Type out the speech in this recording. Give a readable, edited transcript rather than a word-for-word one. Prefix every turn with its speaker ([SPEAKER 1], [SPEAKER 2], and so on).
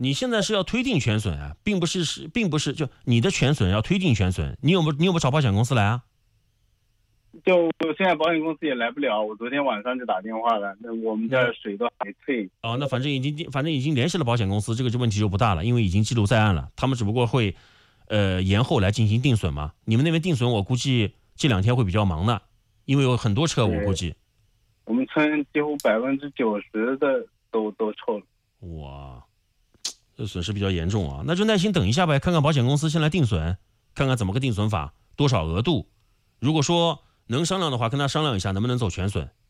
[SPEAKER 1] 你现在是要推定全损啊，并不是就你的全损要推定全损，你有没有找保险公司来啊？
[SPEAKER 2] 就现在保险公司也来不了，我昨天晚上就打电话了，那我们这儿水都还没退。
[SPEAKER 1] 哦，那反正已经联系了保险公司，这个问题就不大了，因为已经记录在案了，他们只不过会延后来进行定损嘛。你们那边定损，我估计这2天会比较忙的，因为有很多车，我估计。
[SPEAKER 2] 我们村几乎90%的都臭了。
[SPEAKER 1] 哇，这损失比较严重啊，那就耐心等一下呗，看看保险公司先来定损，看看怎么个定损法，多少额度。如果说能商量的话，跟他商量一下能不能走全损。